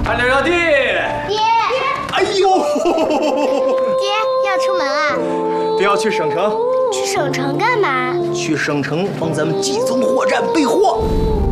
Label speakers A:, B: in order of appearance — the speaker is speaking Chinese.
A: 快点着地！
B: 爹，
C: 哎呦，
B: 爹要出门啊？
C: 爹要去省城。
B: 去省城干嘛？
C: 去省城帮咱们冀宗货站备货。